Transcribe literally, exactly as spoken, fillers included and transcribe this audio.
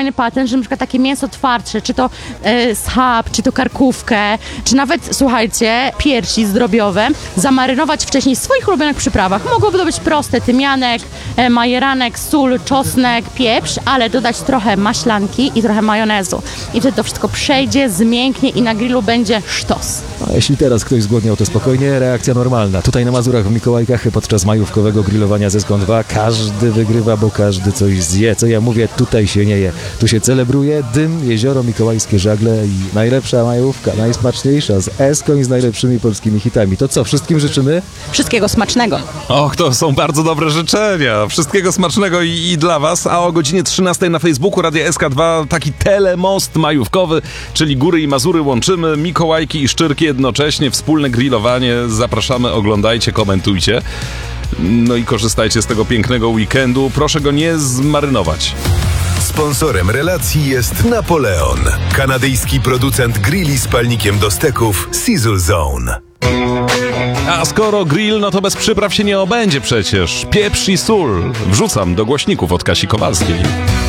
fajny patent, że na przykład takie mięso twardsze, czy to e, schab, czy to karkówkę, czy nawet, słuchajcie, piersi zdrobiowe, zamarynować wcześniej w swoich ulubionych przyprawach. Mogłoby to być proste, tymianek, e, majeranek, sól, czosnek, pieprz, ale dodać trochę maślanki i trochę majonezu. I wtedy to wszystko przejdzie, zmięknie i na grillu będzie sztos. A jeśli teraz ktoś zgłodniał, to spokojnie, reakcja normalna. Tutaj na Mazurach w Mikołajkach podczas majówkowego grillowania ze Skąd dwa każdy wygrywa, bo każdy coś zje. Co ja mówię, tutaj się nie je. Tu się celebruje dym, jezioro, mikołajskie żagle i najlepsza majówka, najsmaczniejsza z Eską i z najlepszymi polskimi hitami. To co, wszystkim życzymy? Wszystkiego smacznego. Och, to są bardzo dobre życzenia. Wszystkiego smacznego i, i dla was. A o godzinie trzynastej na Facebooku Radia S K dwa taki telemost majówkowy, czyli Góry i Mazury łączymy, Mikołajki i Szczyrki jednocześnie, wspólne grillowanie. Zapraszamy, oglądajcie, komentujcie. No i korzystajcie z tego pięknego weekendu. Proszę go nie zmarynować. Sponsorem relacji jest Napoleon, kanadyjski producent grilli z palnikiem do steków Sizzle Zone. A skoro grill, no to bez przypraw się nie obędzie przecież. Pieprz i sól. Wrzucam do głośników od Kasi Kowalskiej.